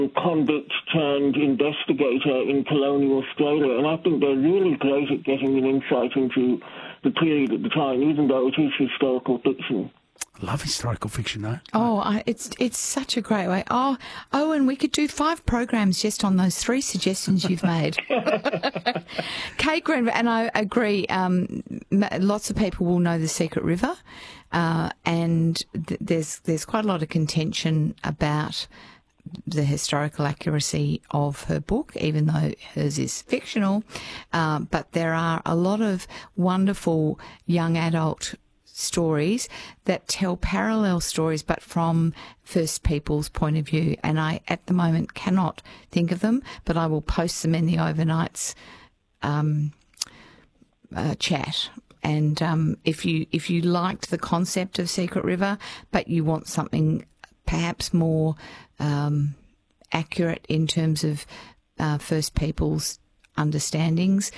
convict turned investigator in colonial Australia, and I think they're really great at getting an insight into the period at the time, even though it is historical fiction. Love historical fiction, though. It's such a great way. Oh, Owen, we could do 5 programs just on those 3 suggestions you've made. Kate Grenville, and I agree, lots of people will know The Secret River, and there's quite a lot of contention about the historical accuracy of her book, even though hers is fictional. But there are a lot of wonderful young adult stories that tell parallel stories but from First Peoples' point of view, and I at the moment cannot think of them, but I will post them in the overnights chat. And if you liked the concept of Secret River but you want something perhaps more accurate in terms of First Peoples' understandings,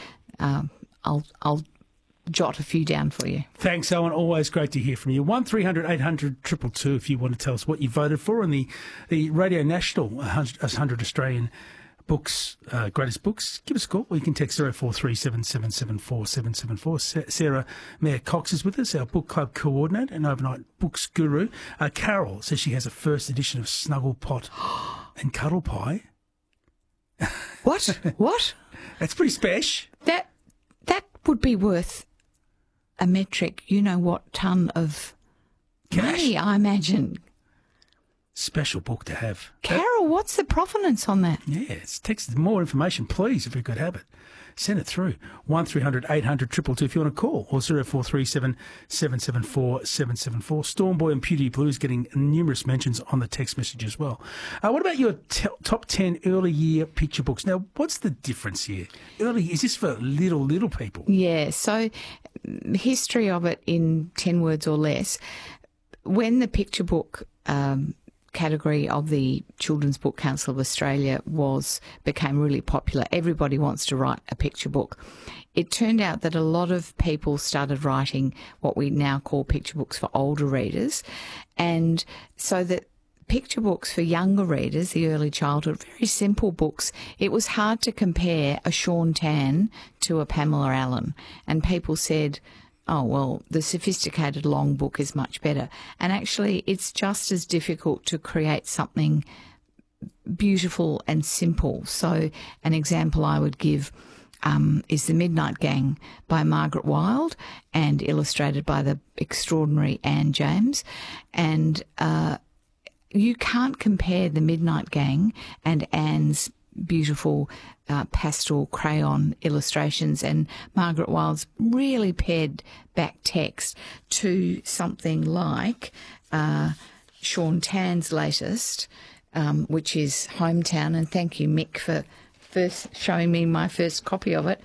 I'll jot a few down for you. Thanks, Owen. Always great to hear from you. 1300 800 222 if you want to tell us what you voted for in the Radio National 100 Australian Books, Greatest Books. Give us a call, or you can text 0437 774 774. Sarah Mayer Cox is with us, our book club coordinator and overnight books guru. Carol says she has a first edition of Snugglepot and Cuddle Pie. What? What? That's pretty special. That would be worth a metric, ton of money, I imagine. Special book to have. Carol, what's the provenance on that? Yes, text more information, please, if you could have it. Send it through. 1300 800 222 if you want to call, or 0437 774 774. Stormboy and Pewdie Blues getting numerous mentions on the text message as well. What about your top 10 early year picture books? Now, what's the difference here? Is this for little people? Yeah, so history of it in 10 words or less. When the picture book category of the Children's Book Council of Australia became really popular. Everybody wants to write a picture book. It turned out that a lot of people started writing what we now call picture books for older readers, and so that picture books for younger readers, the early childhood, very simple books. It was hard to compare a Sean Tan to a Pamela Allen, and people said, oh, well, the sophisticated long book is much better. And actually, it's just as difficult to create something beautiful and simple. So an example I would give is The Midnight Gang by Margaret Wilde and illustrated by the extraordinary Anne James. And you can't compare The Midnight Gang and Anne's beautiful pastel crayon illustrations and Margaret Wilde's really pared back text to something like Sean Tan's latest, which is Hometown, and thank you, Mick, for first showing me my first copy of it.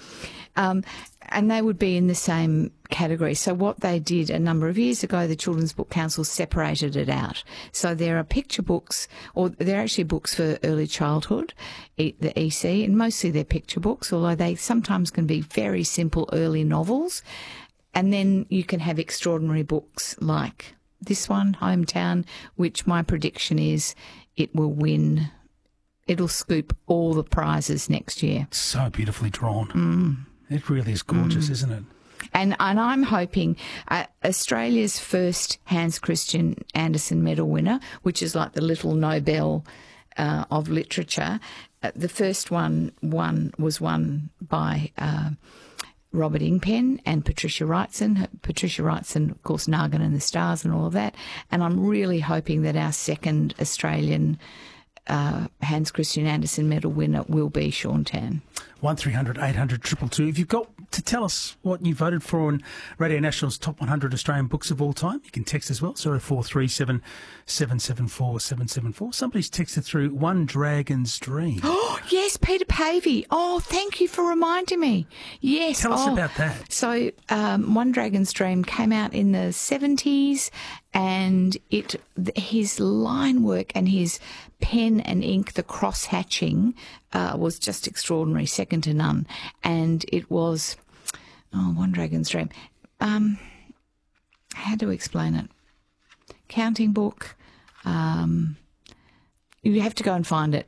And they would be in the same category. So what they did a number of years ago, the Children's Book Council separated it out. So there are picture books, or they're actually books for early childhood, the EC, and mostly they're picture books, although they sometimes can be very simple early novels. And then you can have extraordinary books like this one, Hometown, which my prediction is it will win. It'll scoop all the prizes next year. So beautifully drawn. It really is gorgeous, isn't it? And I'm hoping Australia's first Hans Christian Andersen Medal winner, which is like the little Nobel of literature, the first one was won by Robert Ingpen and Patricia Wrightson. Patricia Wrightson, of course, Nargin and the Stars and all of that. And I'm really hoping that our second Australian Hans Christian Andersen Medal winner will be Sean Tan. 1300 800 222. If you've got to tell us what you voted for on Radio National's Top 100 Australian Books of All Time, you can text as well, 0437 774 774. Somebody's texted through One Dragon's Dream. Oh, yes, Peter Pavey. Oh, thank you for reminding me. Yes. Tell us about that. So One Dragon's Dream came out in the 70s, and his line work and his pen and ink, the cross-hatching, was just extraordinary, second to none. And it was, One Dragon's Dream. How to explain it? Counting book. You have to go and find it.